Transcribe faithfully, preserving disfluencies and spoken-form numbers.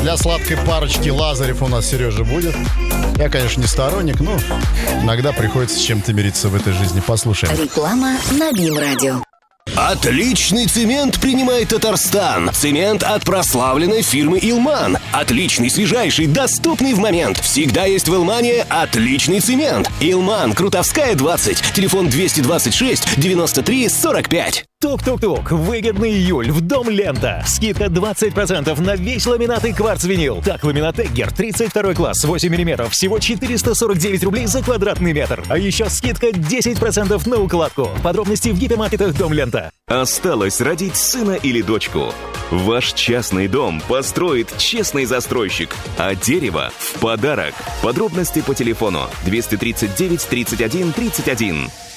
для сладкой парочки Лазарев у нас, Сережа, будет. Я, конечно, не сторонник, но иногда приходится с чем-то мириться в этой жизни. Послушаем. Реклама на БИМ-радио. Отличный цемент принимает Татарстан. Цемент от прославленной фирмы «Илман». Отличный, свежайший, доступный в момент. Всегда есть в «Илмане» отличный цемент. «Илман», Крутовская, двадцать. Телефон двести двадцать шесть девяносто три сорок пять. Тук-тук-тук. Выгодный июль в Дом Лента. Скидка двадцать процентов на весь ламинат и кварц-винил. Так, ламинат Эггер тридцать второй класс, восемь миллиметров. Всего четыреста сорок девять рублей за квадратный метр. А еще скидка десять процентов на укладку. Подробности в гипермаркетах Дом Лента. Осталось родить сына или дочку. Ваш частный дом построит честный застройщик, а дерево в подарок. Подробности по телефону двести тридцать девять тридцать один тридцать один.